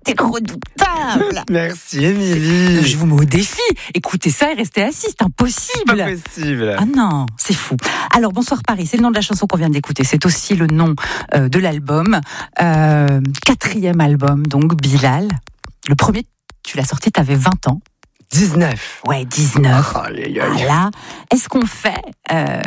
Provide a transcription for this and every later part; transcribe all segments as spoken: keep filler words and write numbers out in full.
t'es redoutable. Merci Émilie. Je vous mets au défi. Écoutez ça et restez assis, c'est impossible. Pas possible. Ah non, c'est fou. Alors, Bonsoir Paris, c'est le nom de la chanson qu'on vient d'écouter. C'est aussi le nom euh, de l'album. Euh, quatrième album, donc Bilal. Le premier, tu l'as sorti, t'avais vingt ans. dix-neuf. Ouais, dix-neuf. Oh, aïe, aïe, aïe. Voilà. Est-ce qu'on fait euh,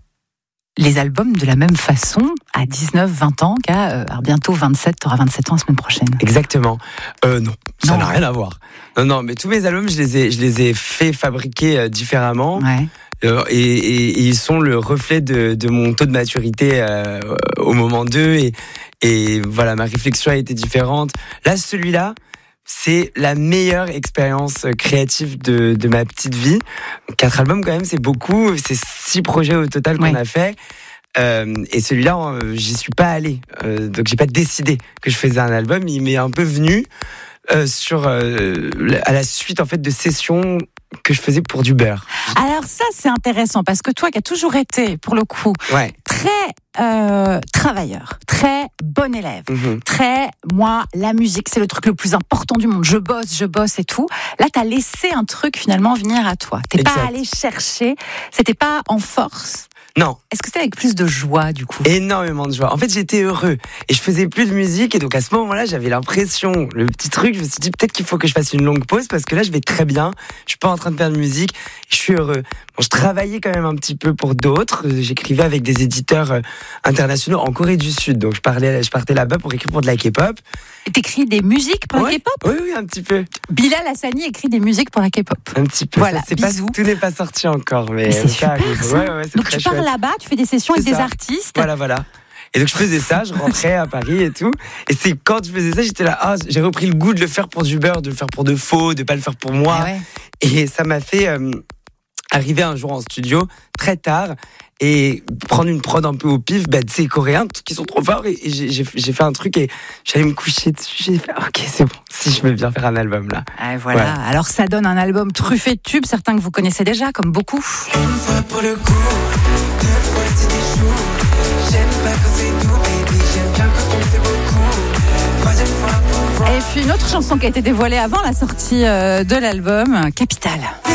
les albums de la même façon à dix-neuf, vingt ans qu'à euh, alors bientôt vingt-sept, t'auras vingt-sept ans la semaine prochaine? Exactement. Euh, non, ça Non. n'a rien à voir. Non, non, mais tous mes albums, je les ai, je les ai fait fabriquer euh, différemment. Ouais. Euh, et, et, et ils sont le reflet de, de mon taux de maturité euh, au moment d'eux. Et, et voilà, ma réflexion a été différente. Là, celui-là, c'est la meilleure expérience créative de, de ma petite vie. Quatre albums, quand même, c'est beaucoup. C'est six projets au total qu'on Ouais. a fait. Euh, et celui-là, euh, j'y suis pas allé. Euh, donc, j'ai pas décidé que je faisais un album. Il m'est un peu venu euh, sur, euh, à la suite, en fait, de sessions que je faisais pour du beurre. Alors ça, c'est intéressant parce que toi qui as toujours été, pour le coup, Ouais. très euh, travailleur, très bon élève, Mhm. très, moi, la musique, c'est le truc le plus important du monde. Je bosse, je bosse et tout. Là, t'as laissé un truc finalement venir à toi. T'es pas Exact. allé chercher, c'était pas en force. Non, Est-ce que c'était avec plus de joie, du coup? énormément de joie. En fait, j'étais heureux et je faisais plus de musique et donc à ce moment-là, j'avais l'impression, le petit truc, je me suis dit peut-être qu'il faut que je fasse une longue pause parce que là, je vais très bien. Je suis pas en train de faire de musique, je suis heureux. Bon, je travaillais quand même un petit peu pour d'autres. J'écrivais avec des éditeurs euh, internationaux en Corée du Sud, donc je parlais, je partais là-bas pour écrire pour de la K-pop. T'écris des musiques pour Ouais. la K-pop? Oui, oui, un petit peu, Bilal Hassani écrit des musiques pour la K-pop. un petit peu. Voilà, Ça, c'est pas, bisous. tout n'est pas sorti encore, mais, Mais c'est ça super, arrive. ça. Ouais, ouais, c'est Donc très tu pars chouette. là-bas, tu fais des sessions avec C'est des ça. artistes. Voilà, voilà. Et donc je faisais ça, je rentrais à Paris et tout. Et c'est quand je faisais ça, j'étais là, ah, j'ai repris le goût de le faire pour du beurre, de le faire pour de faux, de pas le faire pour moi. Ah ouais. Et ça m'a fait euh, arriver un jour en studio, très tard, et prendre une prod un peu au pif, bah, de ces Coréens qui sont trop forts. Et, et j'ai, j'ai, j'ai fait un truc et j'allais me coucher dessus. J'ai fait, ok, c'est bon, si je veux bien faire un album là. Ah, voilà. Ouais. Alors ça donne un album truffé de tubes, certains que vous connaissez déjà, comme beaucoup. Une fois pour le coup, deux fois c'est des jours. J'aime pas quand c'est doux, baby, j'aime bien quand on fait beaucoup. Troisième fois pour voir. Et puis une autre chanson qui a été dévoilée avant la sortie euh, de l'album, Capital.